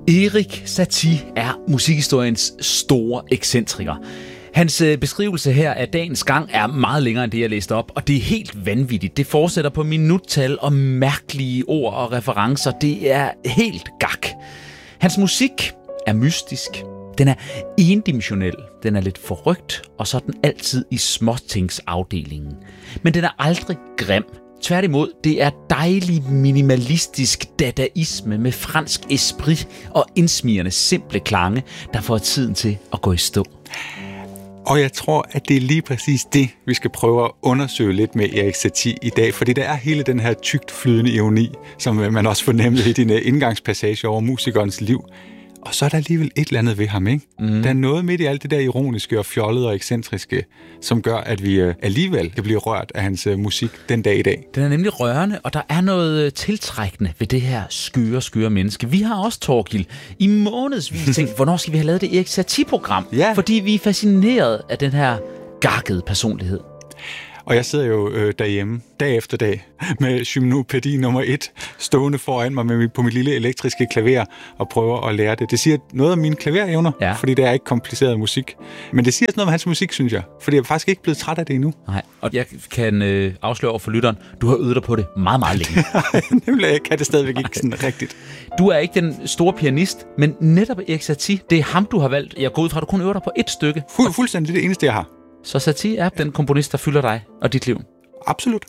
Erik Satie er musikhistoriens store ekscentriker. Hans beskrivelse her af dagens gang er meget længere end det, jeg læste op, og det er helt vanvittigt. Det fortsætter på minuttal og mærkelige ord og referencer. Det er helt gak. Hans musik er mystisk. Den er endimensionel. Den er lidt forrygt, og så er den altid i småtingsafdelingen. Men den er aldrig grim. Tværtimod, det er dejlig minimalistisk dadaisme med fransk esprit og indsmirrende simple klange, der får tiden til at gå i stå. Og jeg tror, at det er lige præcis det, vi skal prøve at undersøge lidt med Erik Satie i dag, fordi der er hele den her tykt flydende ironi, som man også fornemmede i dine indgangspassage over musikernes liv. Og så er der alligevel et eller andet ved ham, ikke? Der er noget midt i alt det der ironiske og fjollede og ekscentriske, som gør, at vi alligevel kan blive rørt af hans musik den dag i dag. Den er nemlig rørende, og der er noget tiltrækkende ved det her skøre menneske. Vi har også, Torkild, i månedsvis tænkt, hvornår skal vi have lavet det Erik Satie-program? Ja. Fordi vi er fascineret af den her gakkede personlighed. Og jeg sidder jo derhjemme, dag efter dag, med Gymnopædi nummer 1 stående foran mig på mit lille elektriske klaver og prøver at lære det. Det siger noget om mine klaverevner, fordi det er ikke kompliceret musik. Men det siger også noget om hans musik, synes jeg. Fordi jeg er faktisk ikke blevet træt af det endnu. Nej, og jeg kan afsløre over for lytteren, du har øvet dig på det meget, meget længe. Nemlig, jeg kan det stadigvæk ikke sådan rigtigt. Du er ikke den store pianist, men netop Erik Satie, det er ham, du har valgt. Jeg går ud fra, at du kun øver dig på ét stykke. Fuldstændig det eneste, jeg har. Så Satie er den komponist, der fylder dig og dit liv? Absolut.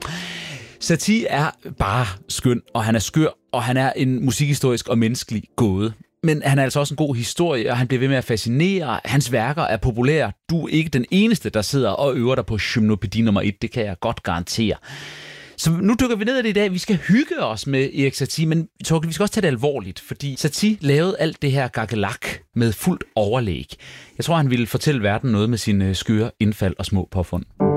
Satie er bare skøn, og han er skør, og han er en musikhistorisk og menneskelig gåde. Men han er altså også en god historie, og han bliver ved med at fascinere. Hans værker er populære. Du er ikke den eneste, der sidder og øver dig på Gymnopædi nummer 1. Det kan jeg godt garantere. Så nu dykker vi ned i det i dag. Vi skal hygge os med Erik Satie, men Torkild, vi skal også tage det alvorligt, fordi Satie lavede alt det her gakkelak med fuldt overlæg. Jeg tror, han ville fortælle verden noget med sine skøre indfald og små påfund.